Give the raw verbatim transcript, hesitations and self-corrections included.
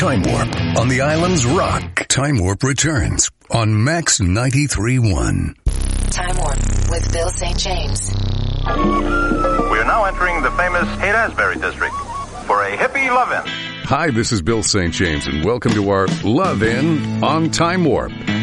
Time Warp on the island's rock. Time Warp returns on Max ninety-three point one. Time Warp with Bill Saint James. We are now entering the famous Haight-Ashbury district for a hippie love-in. Hi, this is Bill Saint James, and welcome to our Love In on Time Warp.